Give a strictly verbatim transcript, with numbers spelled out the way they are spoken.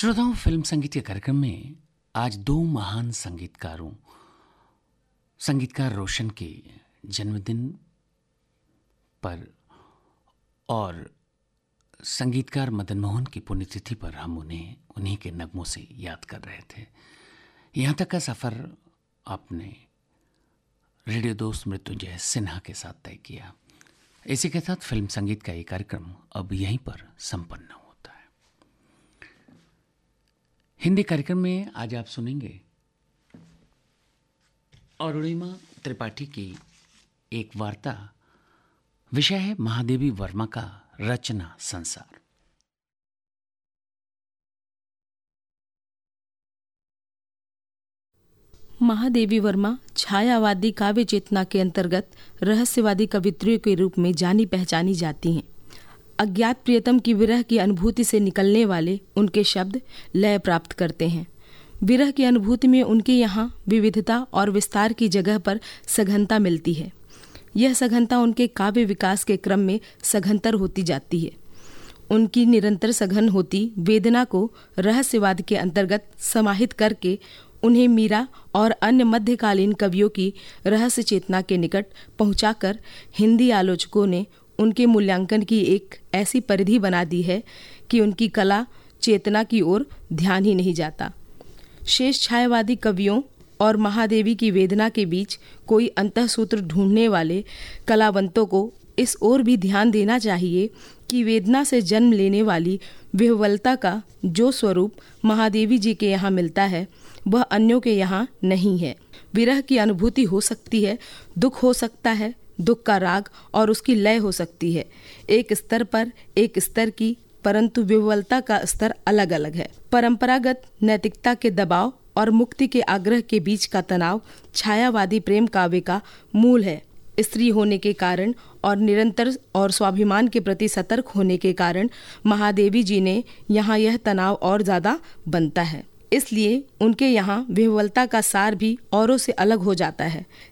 श्रोताओं, फिल्म संगीत के कार्यक्रम में आज दो महान संगीतकारों संगीतकार रोशन के जन्मदिन पर और संगीतकार मदन मोहन की पुण्यतिथि पर हम उन्हें उन्हीं के नगमों से याद कर रहे थे। यहाँ तक का सफ़र आपने रेडियो दोस्त मृत्युंजय सिन्हा के साथ तय किया। इसी के साथ फिल्म संगीत का ये कार्यक्रम अब यहीं पर संपन्न होता है। हिंदी कार्यक्रम में आज आप सुनेंगे अरुणिमा त्रिपाठी की एक वार्ता। विषय है महादेवी वर्मा का रचना संसार। महादेवी वर्मा छायावादी काव्य चेतना के अंतर्गत रहस्यवादी कवित्रियों के रूप में जानी पहचानी जाती हैं। अज्ञात प्रियतम की विरह की अनुभूति से निकलने वाले उनके शब्द लय प्राप्त करते हैं। विरह की अनुभूति में उनके यहाँ विविधता और विस्तार की जगह पर सघनता मिलती है। यह सघनता उनके काव्य विकास के क्रम में सघनतर होती जाती है। उनकी निरंतर सघन होती वेदना को रहस्यवाद के अंतर्गत समाहित करके उन्हें मीरा और अन्य मध्यकालीन कवियों की रहस्य चेतना के निकट पहुंचाकर हिंदी आलोचकों ने उनके मूल्यांकन की एक ऐसी परिधि बना दी है कि उनकी कला चेतना की ओर ध्यान ही नहीं जाता। शेष छायावादी कवियों और महादेवी की वेदना के बीच कोई अंतःसूत्र ढूंढने वाले कलावंतों को इस ओर भी ध्यान देना चाहिए कि वेदना से जन्म लेने वाली विह्वलता का जो स्वरूप महादेवी जी के यहाँ मिलता है वह अन्यों के यहाँ नहीं है। विरह की अनुभूति हो सकती है, दुख हो सकता है, दुख का राग और उसकी लय हो सकती है, एक स्तर पर एक स्तर की, परंतु विह्वलता का स्तर अलग अलग है। परंपरागत नैतिकता के दबाव और मुक्ति के आग्रह के बीच का तनाव छायावादी प्रेम काव्य का मूल है। स्त्री होने के कारण और निरंतर और स्वाभिमान के प्रति सतर्क होने के कारण महादेवी जी ने यहाँ यह तनाव और ज्यादा बनता है। इसलिए उनके यहाँ विह्वलता का सार भी औरों से अलग हो जाता है।